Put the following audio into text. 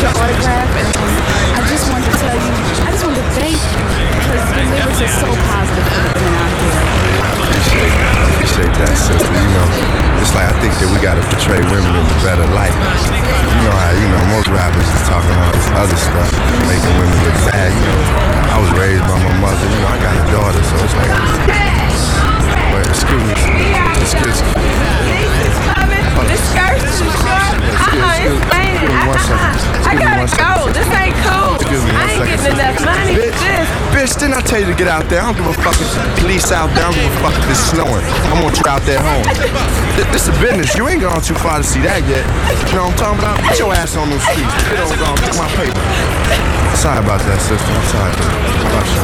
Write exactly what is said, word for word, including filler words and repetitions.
your autograph, and um, I just wanted to tell you, I just wanted to thank you, because your lyrics are so positive for the women out here. Appreciate it. Appreciate that, sister. You know, it's like I think that we gotta portray women in a better light. You know how, you know, most rappers is talking all this other stuff, making women look bad. You know, I was raised by my mother. You know, I got a daughter, so it's like. But excuse me, excuse me. This skirt's too short. Uh-uh, it's raining. Uh-uh. I gotta go. This ain't cool. I ain't getting enough money for this. Bitch, didn't I tell you to get out there? I don't give a fuck if the police out there. I don't give a fuck if it's snowing. I want you out there home. This is business. You ain't gone too far to see that yet. You know what I'm talking about? Get your ass on those streets. Get on, go, get my paper. Sorry about that, sister. I'm sorry. How about you?